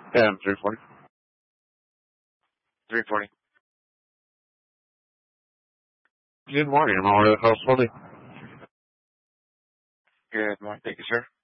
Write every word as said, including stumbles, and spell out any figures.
Yeah, I'm three forty. three forty. Good morning. I'm over the house holding. Good morning. Thank you, sir.